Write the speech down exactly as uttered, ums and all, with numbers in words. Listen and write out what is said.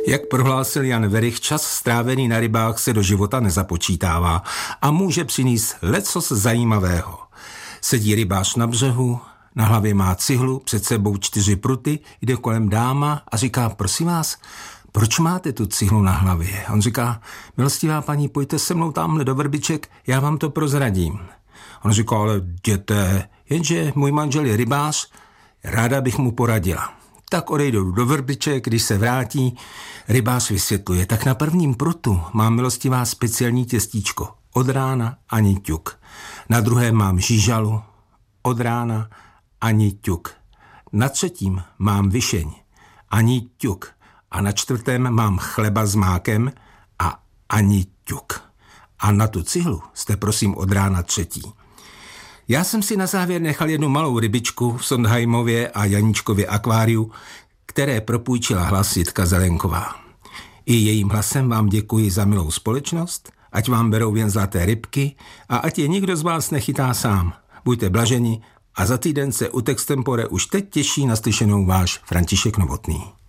Jak prohlásil Jan Werich, čas strávený na rybách se do života nezapočítává a může přinést lecos zajímavého. Sedí rybář na břehu, na hlavě má cihlu, před sebou čtyři pruty, jde kolem dáma a říká, prosím vás, proč máte tu cihlu na hlavě? On říká, milostivá paní, pojďte se mnou tamhle do vrbiček, já vám to prozradím. On říká, ale jděte, jenže můj manžel je rybář, ráda bych mu poradila. Tak odejdou do vrbiček, když se vrátí, rybář vysvětluje, tak na prvním prutu mám, milostivá, speciální těstíčko, od rána ani ťuk. Na druhém mám žížalu, od rána ani ťuk. Na třetím mám višeň, ani ťuk. A na čtvrtém mám chleba s mákem a ani ťuk. A na tu cihlu jste prosím od rána třetí. Já jsem si na závěr nechal jednu malou rybičku v Sondheimově a Janíčkově akváriu, které propůjčila hlas Jitka Zelenková. I jejím hlasem vám děkuji za milou společnost, ať vám berou jen zlaté rybky a ať je nikdo z vás nechytá sám. Buďte blaženi a za týden se u Textempore už teď těší na slyšenou váš František Novotný.